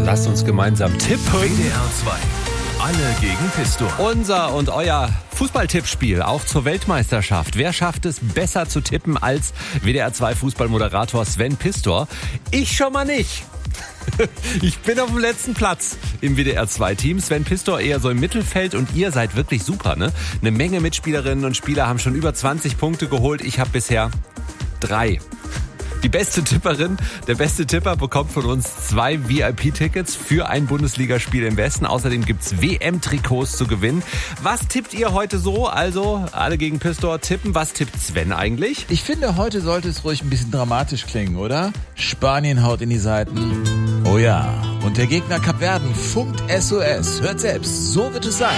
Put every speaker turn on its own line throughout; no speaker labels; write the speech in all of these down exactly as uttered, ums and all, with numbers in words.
Lasst uns gemeinsam tippen.
W D R zwei. Alle gegen Pistor.
Unser und euer Fußballtippspiel, auch zur Weltmeisterschaft. Wer schafft es besser zu tippen als W D R zwei Fußballmoderator Sven Pistor? Ich schon mal nicht. Ich bin auf dem letzten Platz im W D R zwei Team. Sven Pistor eher so im Mittelfeld und ihr seid wirklich super, ne? Eine Menge Mitspielerinnen und Spieler haben schon über zwanzig Punkte geholt. Ich habe bisher drei. Die beste Tipperin, der beste Tipper bekommt von uns zwei V I P-Tickets für ein Bundesligaspiel im Westen. Außerdem gibt's W M-Trikots zu gewinnen. Was tippt ihr heute so? Also alle gegen Pistor tippen. Was tippt Sven eigentlich?
Ich finde, heute sollte es ruhig ein bisschen dramatisch klingen, oder? Spanien haut in die Seiten. Oh ja, und der Gegner Kapverden funkt S O S. Hört selbst, so wird es sein.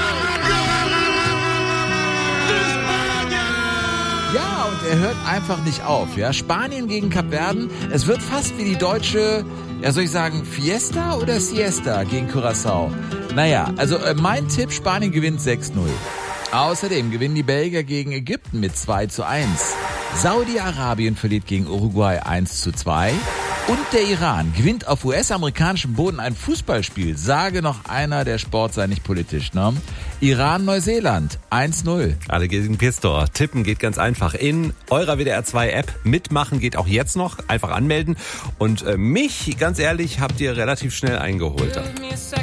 Ja, und er hört einfach nicht auf. Ja, Spanien gegen Kapverden. Es wird fast wie die deutsche, ja, soll ich sagen, Fiesta oder Siesta gegen Curaçao. Naja, also äh, mein Tipp, Spanien gewinnt sechs null. Außerdem gewinnen die Belgier gegen Ägypten mit zwei zu eins. Saudi-Arabien verliert gegen Uruguay eins zu zwei. Und der Iran gewinnt auf U S-amerikanischem Boden ein Fußballspiel. Sage noch einer, der Sport sei nicht politisch, ne? Iran-Neuseeland eins null.
Alle gegen Pistor. Tippen geht ganz einfach. In eurer W D R zwei App mitmachen geht auch jetzt noch. Einfach anmelden. Und äh, mich, ganz ehrlich, habt ihr relativ schnell eingeholt.